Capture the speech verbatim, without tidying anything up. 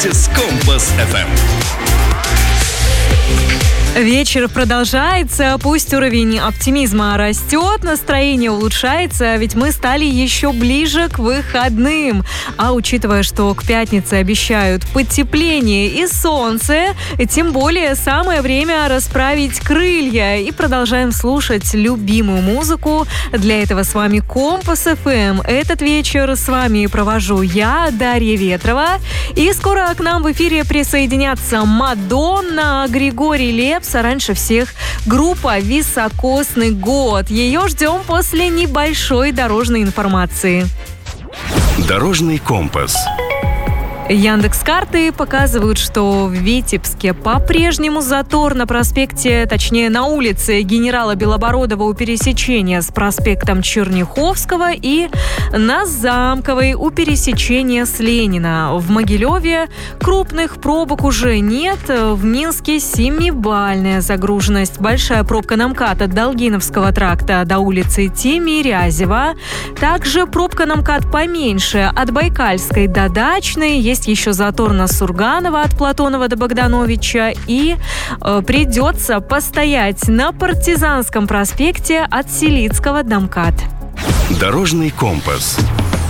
Просыпайся с Компас эф эм. Вечер продолжается, пусть уровень оптимизма растет, настроение улучшается, ведь мы стали еще ближе к выходным. А учитывая, что к пятнице обещают потепление и солнце, тем более самое время расправить крылья. И продолжаем слушать любимую музыку. Для этого с вами Компас эф эм. Этот вечер с вами провожу я, Дарья Ветрова. И скоро к нам в эфире присоединятся Мадонна, Григорий Лепс, а раньше всех группа «Високосный год». Ее ждем после небольшой дорожной информации. Дорожный компас. Яндекс.Карты показывают, что в Витебске по-прежнему затор на проспекте, точнее на улице генерала Белобородова у пересечения с проспектом Черняховского и на Замковой у пересечения с Ленина. В Могилеве крупных пробок уже нет. В Минске семибальная загруженность. Большая пробка на МКАД от Долгиновского тракта до улицы Тимирязева. Также пробка на МКАД поменьше от Байкальской до Дачной. Есть еще затор на Сурганова от Платонова до Богдановича. И э, придется постоять на Партизанском проспекте от Селицкого до МКАД. Дорожный компас.